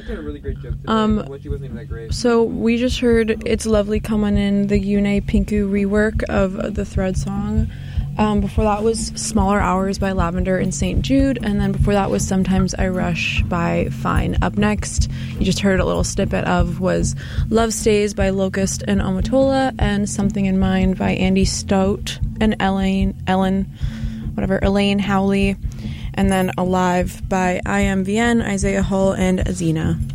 did a really great joke today, but she wasn't even that great. So we just heard It's Lovely Coming In, the Yune Pinku rework of the Thread song. Before that was Smaller Hours by Lavender and St. Jude, and then before that was Sometimes I Rush by Fine. Up next, you just heard a little snippet of, was Love Stays by Locust and Omotola, and Something in Mind by Andy Stout and Elaine Howley, and then Alive by IMVN, Isaiah Hull, and Azina.